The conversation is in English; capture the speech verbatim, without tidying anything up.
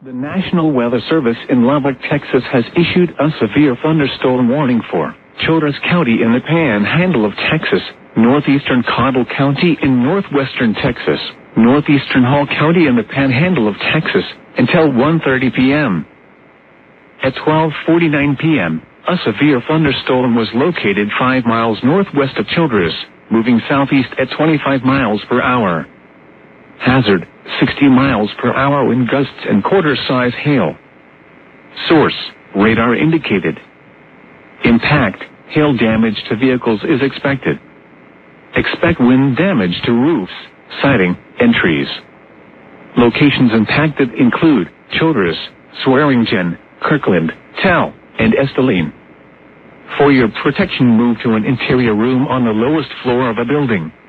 The National Weather Service in Lubbock, Texas has issued a severe thunderstorm warning for Childress County in the Panhandle of Texas, northeastern Cottle County in northwestern Texas, northeastern Hall County in the Panhandle of Texas, until one thirty p.m. At twelve forty-nine p.m., a severe thunderstorm was located five miles northwest of Childress, moving southeast at twenty-five miles per hour. Hazard, sixty miles per hour wind gusts and quarter-size hail. Source, radar indicated. Impact, hail damage to vehicles is expected. Expect wind damage to roofs, siding, and trees. Locations impacted include Childress, Swearingen, Kirkland, Tell, and Esteline. For your protection, move to an interior room on the lowest floor of a building.